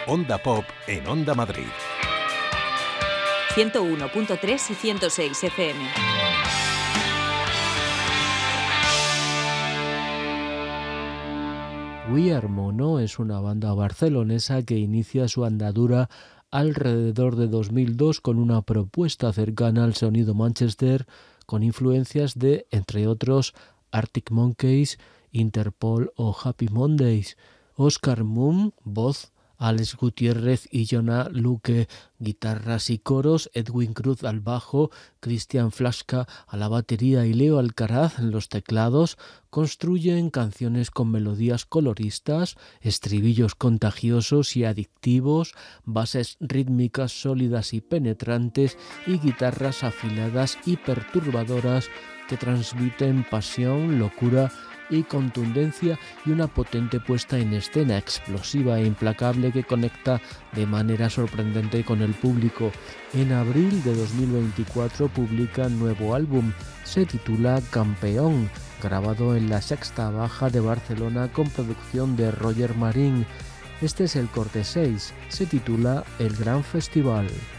Onda Pop en Onda Madrid. 101.3 y 106 FM. We Are Mono es una banda barcelonesa que inicia su andadura alrededor de 2002 con una propuesta cercana al sonido Manchester, con influencias de, entre otros, Arctic Monkeys, Interpol o Happy Mondays. Oscar Moon, voz, Alex Gutiérrez y Jonah Luque, guitarras y coros, Edwin Cruz al bajo, Cristian Flaschka a la batería y Leo Alcaraz en los teclados, construyen canciones con melodías coloristas, estribillos contagiosos y adictivos, bases rítmicas sólidas y penetrantes y guitarras afiladas y perturbadoras que transmiten pasión, locura y contundencia, y una potente puesta en escena explosiva e implacable que conecta de manera sorprendente con el público. En abril de 2024 publica nuevo álbum, se titula Campeón, grabado en la Sexta Baja de Barcelona con producción de Roger Marín. Este es el corte 6, se titula El Gran Festival.